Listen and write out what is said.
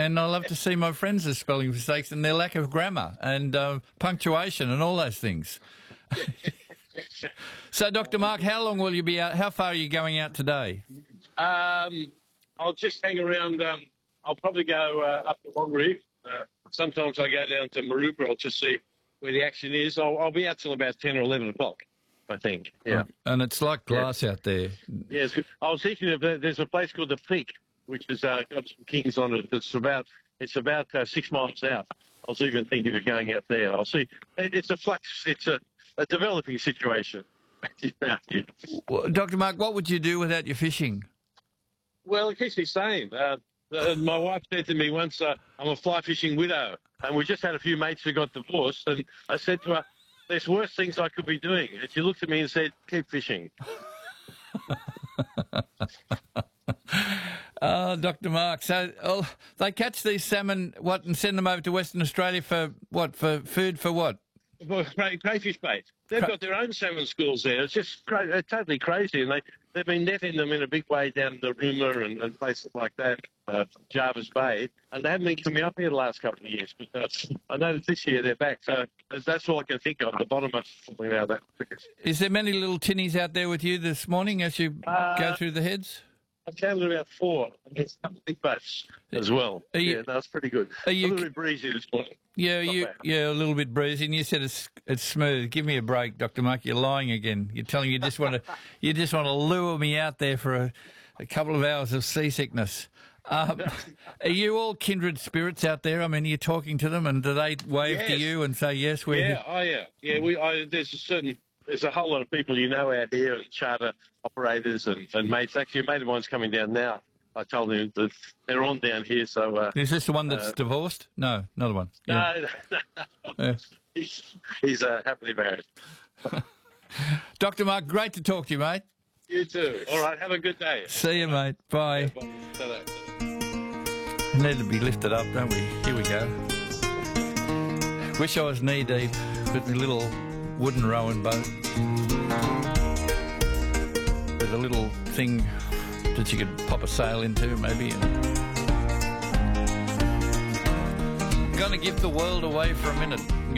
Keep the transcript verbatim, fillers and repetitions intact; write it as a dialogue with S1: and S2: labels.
S1: and I love to see my friends' spelling mistakes and their lack of grammar and uh, punctuation and all those things. So, Doctor Mark, how long will you be out? How far are you going out today?
S2: Um, I'll just hang around. Um, I'll probably go uh, up to Longreef. Uh, sometimes I go down to Maroubra. I'll just see where the action is. I'll, I'll be out till about ten or eleven o'clock, I think. Yeah.
S1: And it's like glass yeah. out there.
S2: Yes. I was thinking of the, there's a place called the Peak, which has uh, got some kings on it. It's about it's about uh, six miles out. I was even thinking of going out there. I'll see. It, it's a flux. It's a, a developing situation.
S1: Well, Doctor Mark, what would you do without your fishing?
S2: Well, it keeps me sane. Uh, uh, my wife said to me once, uh, I'm a fly fishing widow, and we just had a few mates who got divorced, and I said to her, there's worse things I could be doing. And she looked at me and said, keep fishing.
S1: Oh, Doctor Mark, so oh, they catch these salmon, what, and send them over to Western Australia for what, for food for what?
S2: Well, cray, crayfish bait. They've got their own salmon schools there. It's just cra- it's totally crazy, and they, they've been netting them in a big way down the Rooma and, and places like that, uh, Jarvis Bay, and they haven't been coming up here the last couple of years. But uh, I know that this year they're back, so that's all I can think of. The bottom of something out of that.
S1: Is there many little tinnies out there with you this morning as you
S2: uh,
S1: go through the heads?
S2: I counted about four. There's some big boats as well.
S1: You,
S2: yeah, that's pretty good.
S1: Are you,
S2: a little bit breezy this morning.
S1: Yeah,
S2: Not
S1: you,
S2: bad.
S1: yeah, a little bit breezy. And you said it's it's smooth. Give me a break, Doctor Mark. You're lying again. You're telling you just want to you just want to lure me out there for a, a couple of hours of seasickness. Um, are you all kindred spirits out there? I mean, are you talking to them, and do they wave
S2: Yes.
S1: to you and say yes? We're
S2: Yeah,
S1: here?
S2: oh yeah, yeah. We I, there's a certain there's a whole lot of people you know out here, charter operators and, and mates. Actually, a mate of mine's coming down now. I told him that they're on down here, so... Uh,
S1: Is this the one that's
S2: uh,
S1: divorced? No, another one. Yeah.
S2: No,
S1: Yeah.
S2: he's, he's uh, happily married.
S1: Doctor Mark, great to talk to you, mate.
S2: You too. All right, have a good day.
S1: See you, mate. Bye.
S2: Bye. Ta-da.
S1: We need to be lifted up, don't we? Here we go. Wish I was knee deep with my little wooden rowing boat. With a little thing that you could pop a sail into, maybe. I'm going to give the world away for a minute.